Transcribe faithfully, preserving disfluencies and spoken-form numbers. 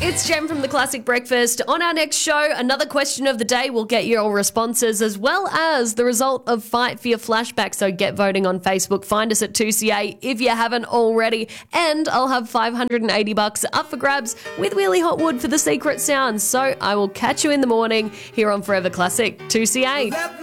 It's Jem from The Classic Breakfast. On our next show, another question of the day. We'll get your responses as well as the result of Fight for Your Flashback. So get voting on Facebook. Find us at two C A if you haven't already. And I'll have five hundred eighty bucks up for grabs with Wheelie Hotwood for the secret sounds. So I will catch you in the morning here on Forever Classic two C A.